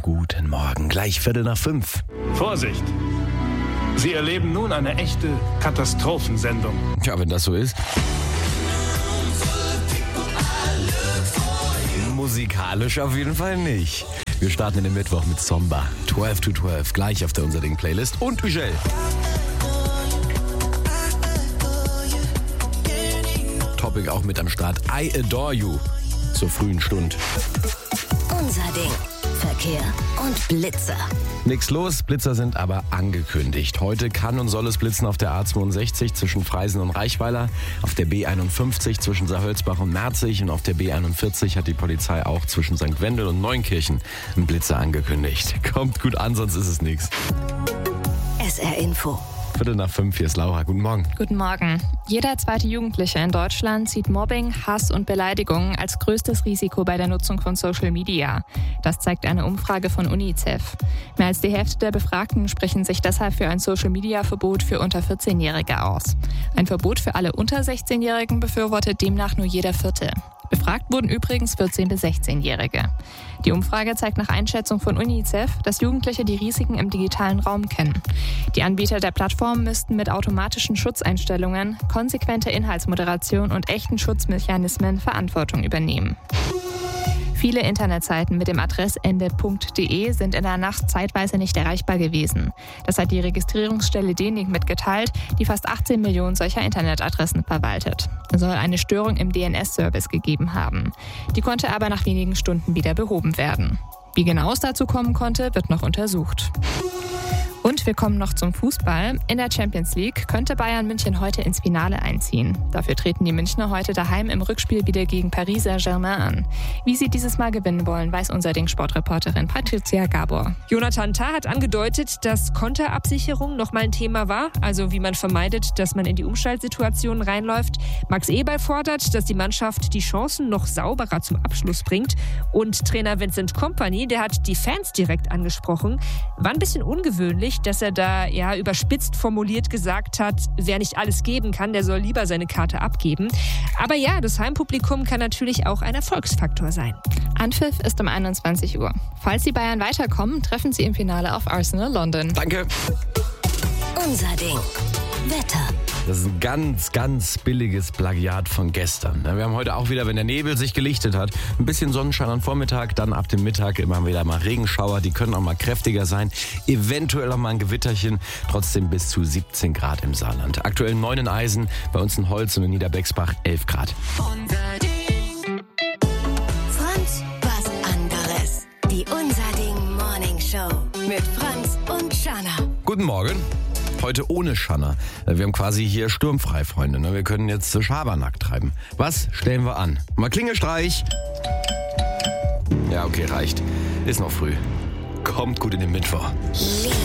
guten Morgen. Gleich 4:45. Vorsicht! Sie erleben nun eine echte Katastrophensendung. Ja, wenn das so ist. Musikalisch auf jeden Fall nicht. Wir starten in den Mittwoch mit Zomba. 12 to 12, gleich auf der Unser Ding Playlist. Und Michelle. Topic auch mit am Start. I Adore You. Zur frühen Stunde. Unser Ding. Verkehr und Blitzer. Nix los, Blitzer sind aber angekündigt. Heute kann und soll es blitzen auf der A62 zwischen Freisen und Reichweiler, auf der B51 zwischen Saarhölzbach und Merzig und auf der B41 hat die Polizei auch zwischen St. Wendel und Neunkirchen einen Blitzer angekündigt. Kommt gut an, sonst ist es nichts. SR Info. 4:45, hier ist Laura. Guten Morgen. Guten Morgen. Jeder zweite Jugendliche in Deutschland sieht Mobbing, Hass und Beleidigungen als größtes Risiko bei der Nutzung von Social Media. Das zeigt eine Umfrage von UNICEF. Mehr als die Hälfte der Befragten sprechen sich deshalb für ein Social-Media-Verbot für unter 14-Jährige aus. Ein Verbot für alle unter 16-Jährigen befürwortet demnach nur jeder Vierte. Befragt wurden übrigens 14- bis 16-Jährige. Die Umfrage zeigt nach Einschätzung von UNICEF, dass Jugendliche die Risiken im digitalen Raum kennen. Die Anbieter der Plattform müssten mit automatischen Schutzeinstellungen, konsequenter Inhaltsmoderation und echten Schutzmechanismen Verantwortung übernehmen. Viele Internetseiten mit dem Adressende .de sind in der Nacht zeitweise nicht erreichbar gewesen. Das hat die Registrierungsstelle DENIC mitgeteilt, die fast 18 Millionen solcher Internetadressen verwaltet. Es soll eine Störung im DNS-Service gegeben haben. Die konnte aber nach wenigen Stunden wieder behoben werden. Wie genau es dazu kommen konnte, wird noch untersucht. Und wir kommen noch zum Fußball. In der Champions League könnte Bayern München heute ins Finale einziehen. Dafür treten die Münchner heute daheim im Rückspiel wieder gegen Paris Saint-Germain an. Wie sie dieses Mal gewinnen wollen, weiß unser Ding-Sportreporterin Patricia Gabor. Jonathan Tah hat angedeutet, dass Konterabsicherung nochmal ein Thema war, also wie man vermeidet, dass man in die Umschaltsituationen reinläuft. Max Eberl fordert, dass die Mannschaft die Chancen noch sauberer zum Abschluss bringt. Und Trainer Vincent Kompany, der hat die Fans direkt angesprochen. War ein bisschen ungewöhnlich, dass er da überspitzt formuliert gesagt hat, wer nicht alles geben kann, der soll lieber seine Karte abgeben. Aber ja, das Heimpublikum kann natürlich auch ein Erfolgsfaktor sein. Anpfiff ist um 21 Uhr. Falls die Bayern weiterkommen, treffen sie im Finale auf Arsenal London. Danke. Unser Ding. Wetter. Das ist ein ganz, ganz billiges Plagiat von gestern. Wir haben heute auch wieder, wenn der Nebel sich gelichtet hat, ein bisschen Sonnenschein am Vormittag, dann ab dem Mittag immer wieder mal Regenschauer. Die können auch mal kräftiger sein, eventuell auch mal ein Gewitterchen. Trotzdem bis zu 17 Grad im Saarland. Aktuell 9 in Eisen, bei uns in Holz und in Niederbecksbach 11 Grad. Unser Ding. Franz, was anderes. Die Unser Ding Morning Show mit Franz und Shanna. Guten Morgen. Heute ohne Schanner. Wir haben quasi hier sturmfrei, Freunde. Wir können jetzt Schabernack treiben. Was stellen wir an? Mal Klingelstreich. Ja, okay, reicht. Ist noch früh. Kommt gut in den Mittwoch.